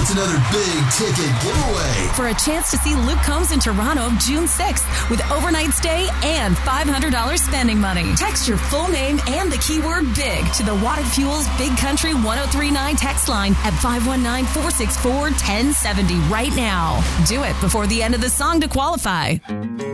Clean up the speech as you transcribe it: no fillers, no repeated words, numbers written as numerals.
It's another big ticket giveaway. For a chance to see Luke Combs in Toronto June 6th with overnight stay and $500 spending money. Text your full name and the keyword BIG to the Water Fuels Big Country 1039 text line at 519-464-1070 right now. Do it before the end of the song to qualify.